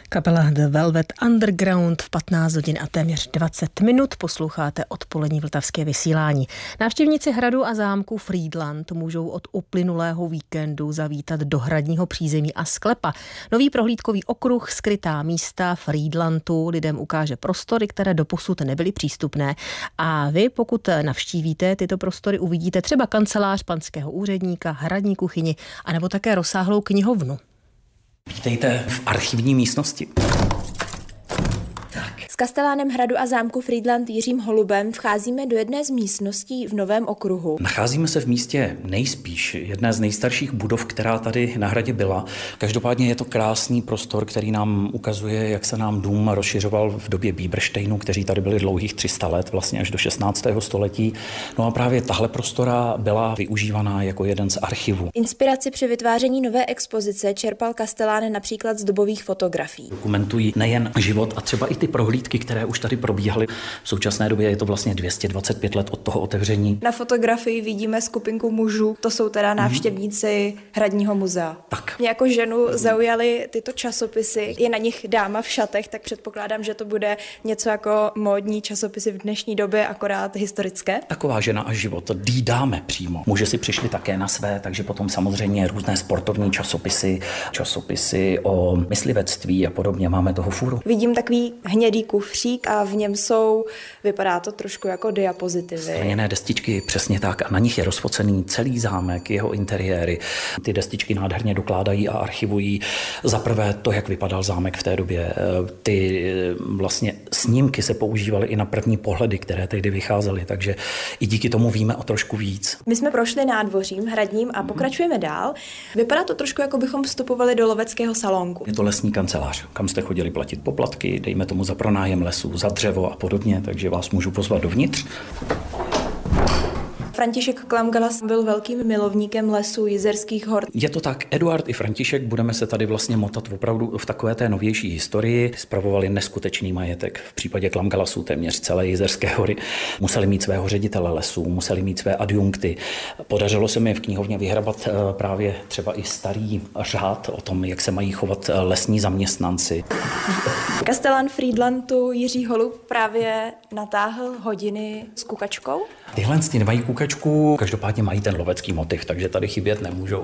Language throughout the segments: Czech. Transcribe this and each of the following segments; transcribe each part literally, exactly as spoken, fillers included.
Kapela The Velvet Underground v patnáct hodin a téměř dvacet minut posloucháte odpolední vltavské vysílání. Návštěvníci hradu a zámku Frýdlant můžou od uplynulého víkendu zavítat do hradního přízemí a sklepa. Nový prohlídkový okruh Skrytá místa Frýdlantu lidem ukáže prostory, které doposud nebyly přístupné. A vy, pokud navštívíte tyto prostory, uvidíte třeba kancelář panského úředníka, hradní kuchyni anebo také rozsáhlou knihovnu. Vítejte v archivní místnosti. S kastelánem hradu a zámku Frýdlant Jiřím Holubem vcházíme do jedné z místností v novém okruhu. Nacházíme se v místě nejspíš jedné z nejstarších budov, která tady na hradě byla. Každopádně je to krásný prostor, který nám ukazuje, jak se nám dům rozšiřoval v době Bíberštejnů, kteří tady byli dlouhých tři sta let, vlastně až do šestnáctého století. No a právě tahle prostora byla využívaná jako jeden z archivů. Inspiraci při vytváření nové expozice čerpal kastelán například z dobových fotografií. Dokumentují nejen život a třeba i ty prohlídky, které už tady probíhaly. V současné době je to vlastně dvě stě dvacet pět let od toho otevření. Na fotografii vidíme skupinku mužů, to jsou teda návštěvníci hmm. hradního muzea. Tak. Mě jako ženu zaujaly tyto časopisy, je na nich dáma v šatech, tak předpokládám, že to bude něco jako módní časopisy v dnešní době, akorát historické. Taková žena a život dídáme přímo. Muži si přišli také na své, takže potom samozřejmě různé sportovní časopisy, časopisy o myslivectví a podobně, máme toho fůru. Vidím takový hnědý kufřík a v něm jsou, vypadá to trošku jako diapozitivy. Skleněné destičky, přesně tak, a na nich je rozfocený celý zámek, jeho interiéry. Ty destičky nádherně dokládají a archivují za prvé to, jak vypadal zámek v té době. Ty vlastně snímky se používaly i na první pohledy, které tehdy vycházely, takže i díky tomu víme o trošku víc. My jsme prošli nádvořím hradním a pokračujeme dál. Vypadá to trošku, jako bychom vstupovali do loveckého salonku. Je to lesní kancelář, kam jste chodili platit poplatky, dejme tomu za pronájem lesů, za dřevo a podobně, takže vás můžu pozvat dovnitř. František Klamgalas byl velkým milovníkem lesů Jizerských hor. Je to tak, Eduard i František, budeme se tady vlastně motat opravdu v takové té novější historii. Spravovali neskutečný majetek, v případě Klamgalasů téměř celé Jizerské hory. Museli mít svého ředitele lesů, museli mít své adjunkty. Podařilo se mi v knihovně vyhrabat právě třeba i starý řád o tom, jak se mají chovat lesní zaměstnanci. Kastelán Frýdlantu Jiří Holub právě natáhl hodiny s kukačkou. Tyhle nemají kukačku, každopádně mají ten lovecký motiv, takže tady chybět nemůžou.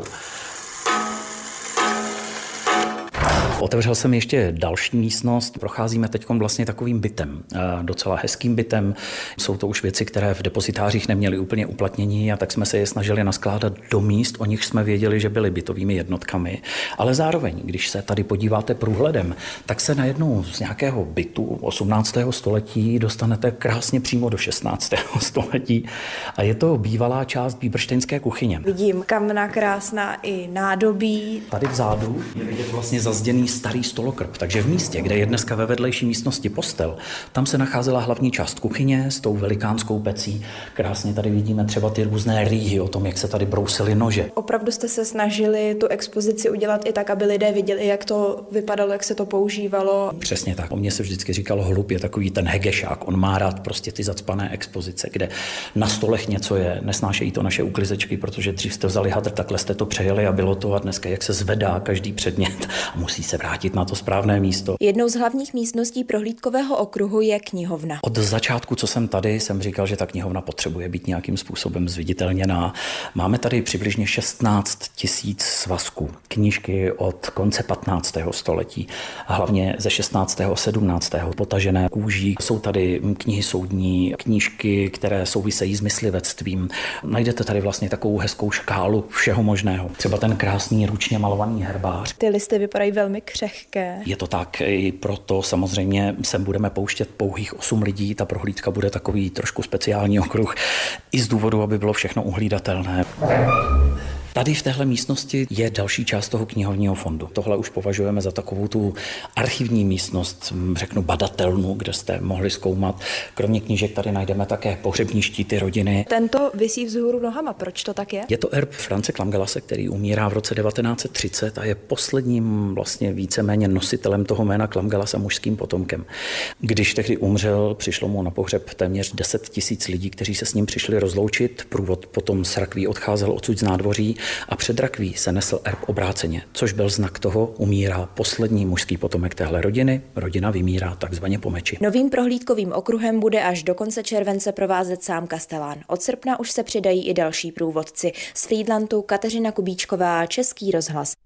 Otevřel jsem ještě další místnost. Procházíme teď vlastně takovým bytem, docela hezkým bytem. Jsou to už věci, které v depozitářích neměly úplně uplatnění, a tak jsme se je snažili naskládat do míst, o nich jsme věděli, že byly bytovými jednotkami. Ale zároveň, když se tady podíváte průhledem, tak se najednou z nějakého bytu osmnáctého století dostanete krásně přímo do šestnáctého století. A je to bývalá část bíberštejnské kuchyně. Vidím kamna krásná i nádobí. Tady vzadu je vidět vlastně zazděný starý stolokrb, takže v místě, kde je dneska ve vedlejší místnosti postel, tam se nacházela hlavní část kuchyně s tou velikánskou pecí. Krásně tady vidíme třeba ty různé rýhy o tom, jak se tady brousily nože. Opravdu jste se snažili tu expozici udělat i tak, aby lidé viděli, jak to vypadalo, jak se to používalo. Přesně tak. O mně se vždycky říkalo, Holub je takový ten hegešák, on má rád prostě ty zacpané expozice, kde na stolech něco je, nesnášejí to naše uklizečky, protože dřív jste vzali hadr, takhle jste to přejeli a bylo to, a dneska jak se zvedá každý předmět a musí se vrátit na to správné místo. Jednou z hlavních místností prohlídkového okruhu je knihovna. Od začátku, co jsem tady, jsem říkal, že ta knihovna potřebuje být nějakým způsobem zviditelněná. Máme tady přibližně šestnáct tisíc svazků. Knížky od konce patnáctého století, hlavně ze šestnáctého a sedmnáctého potažené kůží. Jsou tady knihy soudní, knížky, které souvisejí s myslivectvím. Najdete tady vlastně takovou hezkou škálu všeho možného. Třeba ten krásný ručně malovaný herbář. Ty listy vypadají velmi křehké. Je to tak, i proto samozřejmě sem budeme pouštět pouhých osm lidí, ta prohlídka bude takový trošku speciální okruh, i z důvodu, aby bylo všechno uhlídatelné. Tady v téhle místnosti je další část toho knihovního fondu. Tohle už považujeme za takovou tu archivní místnost, řeknu badatelnu, kde jste mohli zkoumat. Kromě knížek tady najdeme také pohřební štíty rodiny. Tento visí vzhůru nohama. Proč to tak je? Je to erb France Klamgalase, který umírá v roce devatenáct set třicet a je posledním vlastně víceméně nositelem toho jména Klamgalasa, mužským potomkem. Když tehdy umřel, přišlo mu na pohřeb téměř deset tisíc lidí, kteří se s ním přišli rozloučit. Průvod potom s rakví odcházel odsud z nádvoří. a před rakví se nesl erb obráceně, což byl znak toho, umírá poslední mužský potomek téhle rodiny, rodina vymírá takzvaně po meči. Novým prohlídkovým okruhem bude až do konce července provázet sám kastelán. Od srpna už se přidají i další průvodci. Z Frýdlantu Kateřina Kubíčková, Český rozhlas.